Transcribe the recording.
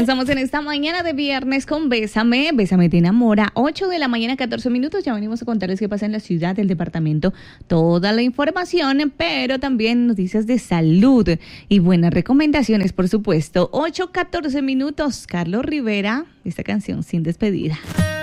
Avanzamos en esta mañana de viernes con Bésame. Bésame te enamora. 8 de la mañana, 14 minutos. Ya venimos a contarles qué pasa en la ciudad, el departamento, toda la información, pero también noticias de salud y buenas recomendaciones, por supuesto. 8, 14 minutos. Carlos Rivera, esta canción Sin Despedida.